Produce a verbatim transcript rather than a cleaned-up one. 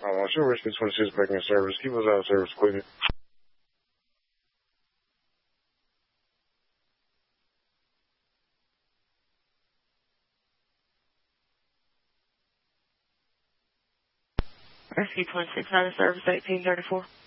Oh, well, sure, Rescue twenty-six back in service. Keep us out of service quickly. Rescue twenty-six out of service eighteen thirty-four.